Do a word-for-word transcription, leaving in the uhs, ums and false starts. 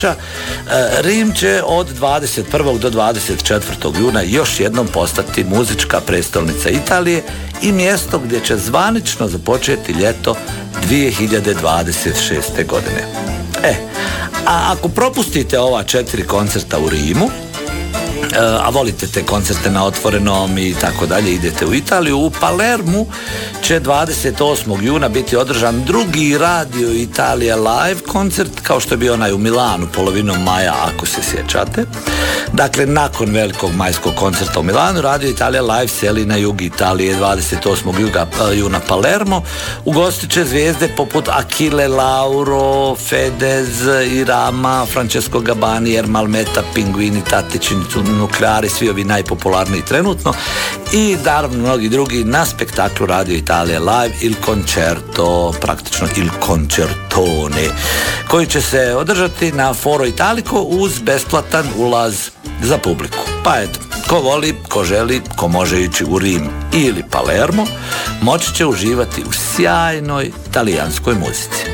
Rim će od dvadeset prvog do dvadeset četvrtog juna još jednom postati muzička prestolnica Italije i mjesto gdje će zvanično započeti ljeto dvije hiljade dvadeset šeste. godine. E, a ako propustite ova četiri koncerta u Rimu, a volite te koncerte na otvorenom i tako dalje, idete u Italiju, u Palermu će dvadeset osmog juna biti održan drugi Radio Italija live koncert, kao što je bio onaj u Milanu polovinom maja, ako se sjećate. Dakle, nakon velikog majskog koncerta u Milanu, Radio Italija live seli na jug Italije dvadeset osmog juna Palermo. Ugostit će zvijezde poput Achille Lauro, Fedez, Irama, Francesco Gabani, Ermal Meta, Pinguini, Tatići, Nukleari, svi ovi najpopularniji trenutno, i naravno mnogi drugi na spektaklu Radio Italija live Il Concerto, praktično Il Concertone, koji će se održati na Foro Italico uz besplatan ulaz za publiku. Pa eto, ko voli, ko želi, ko može ići u Rim ili Palermo, moći će uživati u sjajnoj talijanskoj muzici.